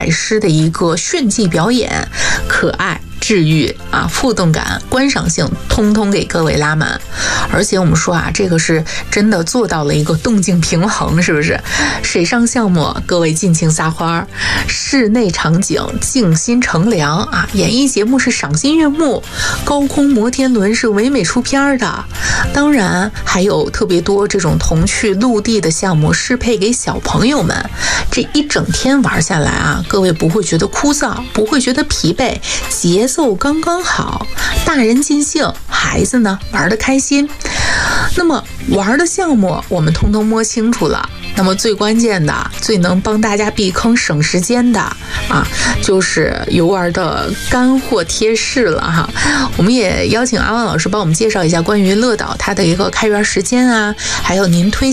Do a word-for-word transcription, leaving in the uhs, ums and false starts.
诗的一个炫技表演，可爱、治愈啊，互动感、观赏性，通通给各位拉满。而且我们说啊，这个是真的做到了一个动静平衡，是不是？水上项目各位尽情撒欢，室内场景静心乘凉啊，演艺节目是赏心悦目，高空摩天轮是唯美出片的。当然还有特别多这种童趣陆地的项目适配给小朋友们，这一整天玩下来啊，各位不会觉得枯燥，不会觉得疲惫，节奏刚刚好，大人尽兴，孩子呢玩得开心。那么玩的项目我们通通摸清楚了，那么最关键的、最能帮大家避坑省时间的啊，就是游玩的干货贴士了哈。我们也邀请阿万老师帮我们介绍一下关于乐岛它的一个开园时间啊，还有您推